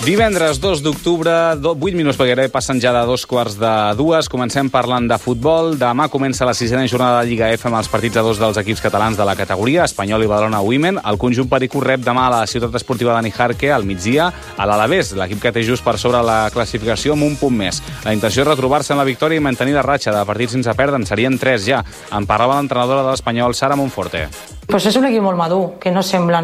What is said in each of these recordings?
Divendres 2 d'octubre, 8 minuts perquè passen ja de 2:45. Comencem parlant de futbol. Demà comença la 6ª jornada de Lliga F amb els partits a 2 dels equips catalans de la categoria, Espanyol i Badalona Women. El conjunt pericú rep demà a la ciutat esportiva de Nijarque al migdia a l'Alavés, l'equip que té just per sobre la classificació amb un punt més. La intenció és retrobar-se en la victòria i mantenir la ratxa de partits sense perdre. En serien 3 ja. En parlava l'entrenadora de l'Espanyol, Sara Monforte. Pues és un equip molt madur, que no sembla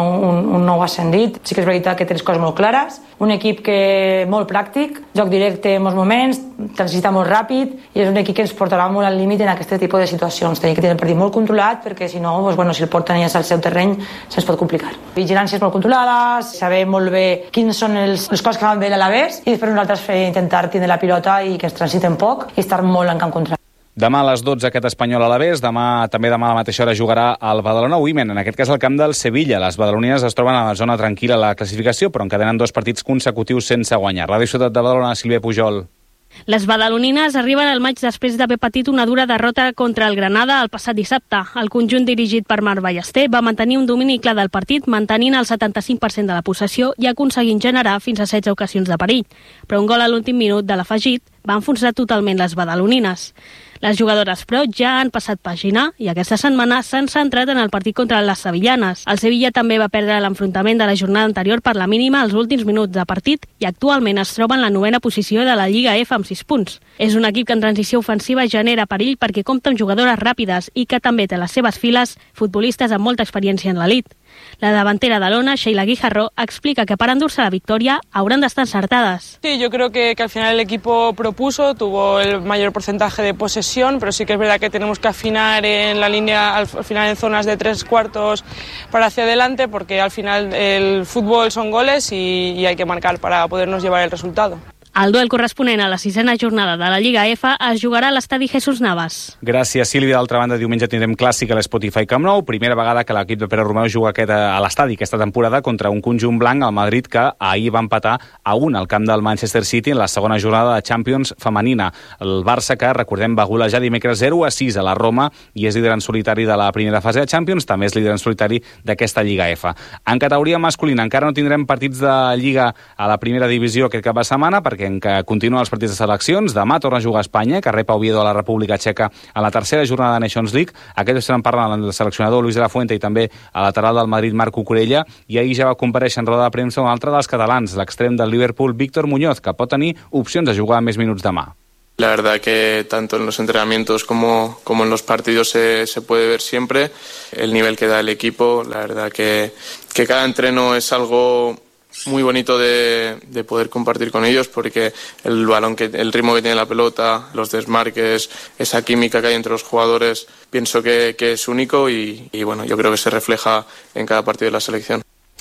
un nou ascendit. Sí que és veritat que té les coses molt clares. Un equip que molt pràctic, joc directe en molts moments, transita molt ràpid i és un equip que ens portarà molt al límit en aquest tipus de situacions. Tenim que tenir el partit molt controlat perquè si no, si el porten ells al seu terreny se'ns pot complicar. Vigilàncies molt controlades, saber molt bé quins són les coses que van bé a l'Alavés i després nosaltres intentar tindre la pilota i que ens transiten poc i estar molt en camp contrari. Demà a les 12 aquest Espanyol a l'Alavés, també demà a la mateixa hora jugarà el Badalona Women, en aquest cas al camp del Sevilla. Les badalonines es troben a la zona tranquil·la a la classificació, però encadenen 2 partits consecutius sense guanyar. Ràdio Ciutat de Badalona, Sílvia Pujol. Les badalonines arriben al maig després d'haver patit una dura derrota contra el Granada el passat dissabte. El conjunt dirigit per Marc Ballester va mantenir un domini clar del partit, mantenint el 75% de la possessió i aconseguint generar fins a 16 ocasions de perill. Però un gol a l'últim minut de l'afegit va enfonsar totalment les badalonines. Les jugadores, però, ja han passat pàgina i aquesta setmana s'han centrat en el partit contra les sevillanes. El Sevilla també va perdre l'enfrontament de la jornada anterior per la mínima als últims minuts de partit i actualment es troba en la 9ª posició de la Lliga F amb 6 punts. És un equip que en transició ofensiva genera perill perquè compta amb jugadores ràpides i que també té a les seves files futbolistes amb molta experiència en l'elit. La davantera de l'Ona, Sheila Guijarro, explica que para endur-se la victoria haurán de estar ensartadas. Sí, yo creo que al final el equipo propuso, tuvo el mayor porcentaje de posesión, pero sí que es verdad que tenemos que afinar en la línea, al final en zonas de 3/4 para hacia adelante, porque al final el fútbol son goles y hay que marcar para podernos llevar el resultado. El duel corresponent a la 6ª jornada de la Lliga F es jugarà a l'estadi Jesús Navas. Gràcies, Sílvia. D'altra banda, diumenge tindrem clàssic a l'Spotify Camp Nou. Primera vegada que l'equip de Pere Romeu juga a l'estadi aquesta temporada contra un conjunt blanc, el Madrid, que ahir va empatar a 1 al camp del Manchester City en la segona jornada de Champions femenina. El Barça, que recordem, va golejar dimecres 0-6 a la Roma i és líder en solitari de la primera fase de Champions, també és líder en solitari d'aquesta Lliga F. En categoria masculina encara no tindrem partits de Lliga a la primera divisió aquest cap de setmana perquè encara continuen els partits de seleccions. Demà torna a jugar a Espanya, que rep a Oviedo a la República Txeca a la 3ª jornada de Nations League. Aquest estaran parlant el seleccionador Luis de la Fuente i també a lateral del Madrid Marc Cucurella, i ahir ja va comparèixer en roda de premsa un altre dels catalans, l'extrem del Liverpool Víctor Muñoz, que pot tenir opcions de jugar més minuts demà. La verdad que tanto en los entrenamientos como en los partidos se puede ver siempre el nivel que da el equipo. La verdad que cada entreno es algo muy bonito de poder compartir con ellos, porque el ritmo que tiene la pelota, los desmarques, esa química que hay entre los jugadores, pienso que es único y bueno, yo creo que se refleja en cada partido de la selección.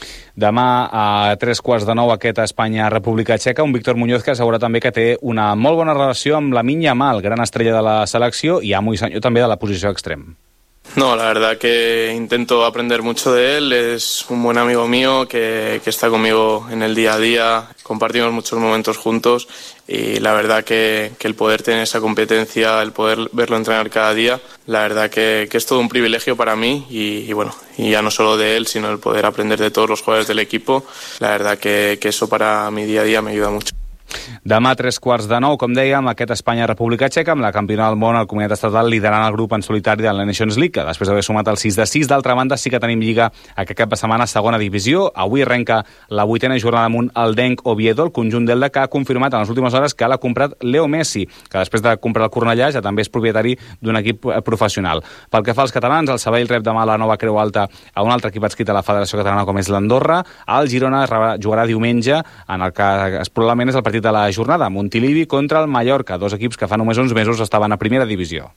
Demà a 8:45 aquest Espanya-República Txeca, un Víctor Muñoz que assegura també que té una molt bona relació amb Lamine Yamal, gran estrella de la selecció i amo i senyor també de la posició extrem. No, la verdad que intento aprender mucho de él, es un buen amigo mío que está conmigo en el día a día, compartimos muchos momentos juntos y la verdad que el poder tener esa competencia, el poder verlo entrenar cada día, la verdad que es todo un privilegio para mí y bueno, y ya no solo de él, sino el poder aprender de todos los jugadores del equipo, la verdad que eso para mi día a día me ayuda mucho. Demà a 8:45, com dèiem, aquest Espanya-República Txeca, amb la campiona del món, el comunitat estatal, liderant el grup en solitari de la Nations League, que després d'haver sumat el 6-6. D'altra banda, sí que tenim Lliga aquest cap de setmana, segona divisió. Avui arrenca la 8ª jornada amunt el Denc Oviedo, el conjunt d'Elda, que ha confirmat en les últimes hores que l'ha comprat Leo Messi, que després de comprar el Cornellà ja també és propietari d'un equip professional. Pel que fa als catalans, el Sabadell rep demà la nova Creu Alta a un altre equip adscrit a la Federació Catalana com és l'Andorra. El Girona jugarà diumenge, en el que probablement és el partit de la jornada, Montilivi contra el Mallorca, 2 equips que fa només uns mesos estaven a primera divisió.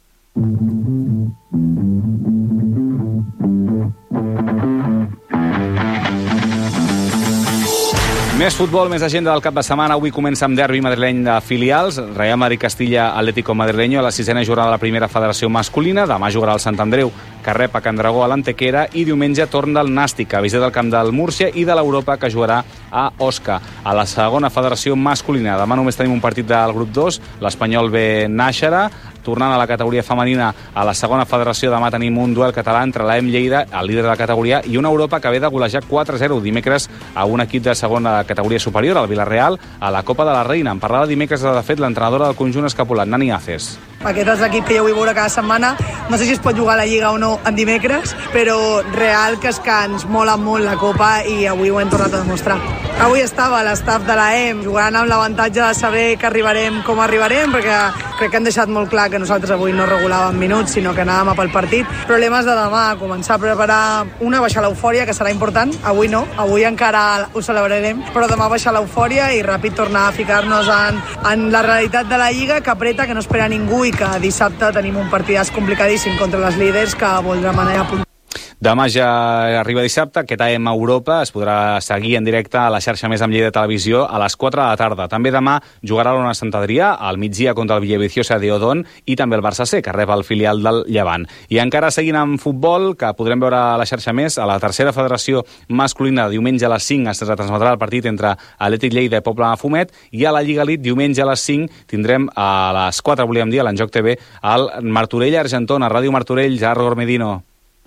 Més futbol, més agenda del cap de setmana. Avui comença amb derbi madrileny de filials. Real Madrid-Castilla, Atlético Madrileño, a la 6ª jornada de la primera federació masculina. Demà jugarà el Sant Andreu, que rep a Can Dragó a l'Antequera, i diumenge torn del Nàstic, a visita del camp del Múrcia, i de l'Europa, que jugarà a Osca. A la segona federació masculina, demà només tenim un partit del grup 2, l'Espanyol B Nàixera, tornant a la categoria femenina a la segona federació. Demà tenim un duel català entre l'AEM Lleida, el líder de la categoria, i una Europa que ve de golejar 4-0 dimecres a un equip de segona categoria superior, el Villarreal, a la Copa de la Reina. En parlava dimecres, de fet, l'entrenadora del conjunt escapulat, Nani Aces. Aquest és l'equip que jo vull veure cada setmana. No sé si es pot jugar a la Lliga o no en dimecres, però real que és que ens mola molt la Copa i avui ho hem tornat a demostrar. Avui estava l'estaf de l'AEM jugant amb l'avantatge de saber que arribarem com arribarem, perquè crec que han deixat molt clar que nosaltres avui no regulàvem minuts, sinó que anàvem a pel partit. Problemes de demà, començar a preparar baixar l'eufòria, que serà important. Avui no, avui encara ho celebrarem, però demà baixar l'eufòria i ràpid tornar a ficar-nos en la realitat de la Lliga, que apreta, que no espera ningú i que dissabte tenim un partidàs complicadíssim contra les líders que voldrà manejar a punt. Demà ja arriba dissabte, aquest AM Europa es podrà seguir en directe a la xarxa Més amb Lleida Televisió a les 4 de la tarda. També demà jugarà l'Ona Sant Adrià al migdia contra el Villaviciosa de Odón i també el Barça C, que rep el filial del Llevant. I encara seguint amb futbol, que podrem veure a la xarxa Més, a la tercera federació masculina, diumenge a les 5 es retransmetrà el partit entre Atlètic Lleida i Poble Mafumet, i a la Lliga Elite, diumenge a les 5, tindrem a les 4, volíem dir, a l'Enjoc TV, al Martorell Argentona, Ràdio Martorell, Gerardo Gormedino.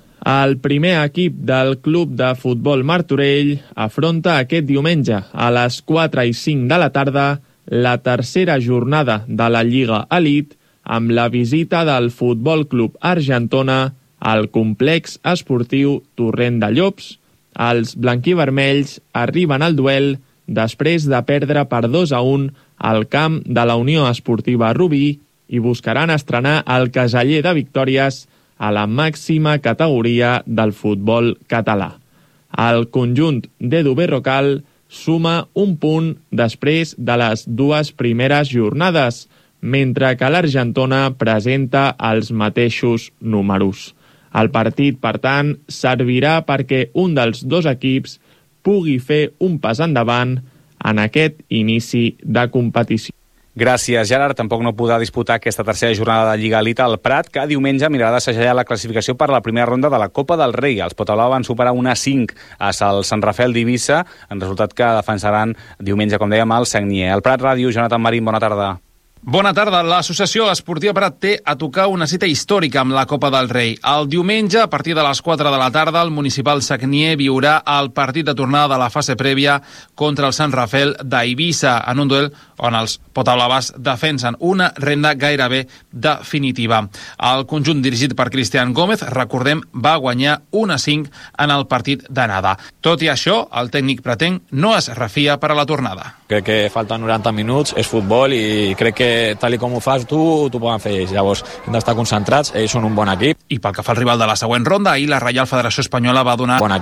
El primer equip del Club de Futbol Martorell afronta aquest diumenge a les 4 i 5 de la tarda la tercera jornada de la Lliga Elite amb la visita del Futbol Club Argentona al complex esportiu Torrent de Llops. Els blanquivermells arriben al duel després de perdre per 2-1 al camp de la Unió Esportiva Rubí i buscaran estrenar el caseller de victòries a la màxima categoria del futbol català. El conjunt d'Edu Berrocal suma un punt després de les dues primeres jornades, mentre que l'Argentona presenta els mateixos números. El partit, per tant, servirà perquè un dels dos equips pugui fer un pas endavant en aquest inici de competició. Gràcies, Gerard. Tampoc no podrà disputar aquesta tercera jornada de Lliga Elite al Prat, que diumenge mirarà de segellar la classificació per la primera ronda de la Copa del Rei. Els Potablau van superar 1-5 al Sant Rafael d'Eivissa, en resultat que defensaran diumenge, com dèiem, el Sagnier. Al Prat Ràdio, Jonathan Marín, bona tarda. Bona tarda. L'Associació Esportiva Prat té a tocar una cita històrica amb la Copa del Rei. El diumenge, a partir de les 4 de la tarda, el municipal Sagnier viurà el partit de tornada de la fase prèvia contra el Sant Rafael d'Eivissa, en un duel on els potablaves defensen una renda gairebé definitiva. El conjunt dirigit per Cristian Gómez, recordem, va guanyar 1-5 en el partit d'anada. Tot i això, el tècnic pratenc no es refia per a la tornada. Crec que falten 90 minuts, és futbol i crec que tal com ho fas tu poden fer ells. Llavors hem d'estar concentrats, ells són un bon equip. I pel que fa al rival de la següent ronda, ahir la Reial Federació Espanyola va donar